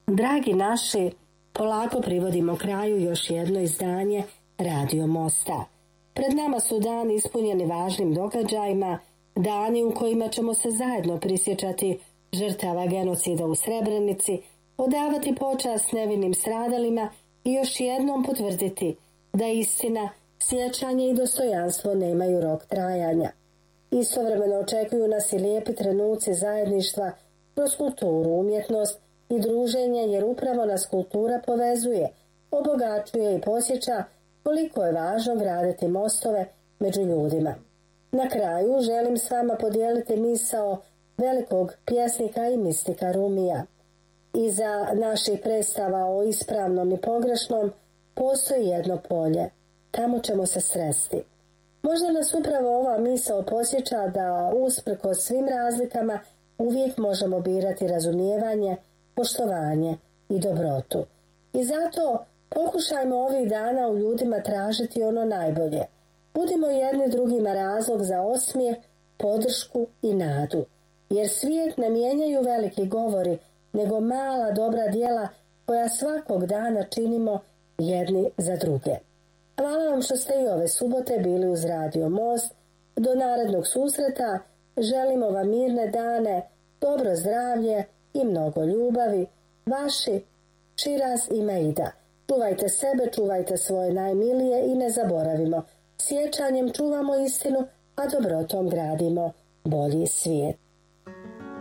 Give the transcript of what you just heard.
Dragi naši, polako privodimo kraju još jedno izdanje Radio Mosta. Pred nama su dani ispunjeni važnim događajima, dani u kojima ćemo se zajedno prisjećati žrtava genocida u Srebrenici, odavati počast nevinim stradalima i još jednom potvrditi da istina, sjećanje i dostojanstvo nemaju rok trajanja. Istovremeno očekuju nas i lijepi trenuci zajedništva kroz kulturu, umjetnost i druženje, jer upravo nas kultura povezuje, obogaćuje i podsjeća koliko je važno graditi mostove među ljudima. Na kraju želim s vama podijeliti misao velikog pjesnika i mistika Rumija. Iza naših predstava o ispravnom i pogrešnom postoji jedno polje. Tamo ćemo se sresti. Možda nas upravo ova misao podsjeća da usprkos svim razlikama uvijek možemo birati razumijevanje, poštovanje i dobrotu. I zato pokušajmo ovih dana u ljudima tražiti ono najbolje. Budimo jedni drugima razlog za osmijeh, podršku i nadu. Jer svijet ne mijenjaju veliki govori, nego mala dobra djela koja svakog dana činimo jedni za druge. Hvala vam što ste i ove subote bili uz Radio Most. Do narednog susreta želimo vam mirne dane, dobro zdravlje i mnogo ljubavi. Vaši Širaz i Maida. Čuvajte sebe, čuvajte svoje najmilije i ne zaboravimo. Sjećanjem čuvamo istinu, a dobrotom gradimo bolji svijet.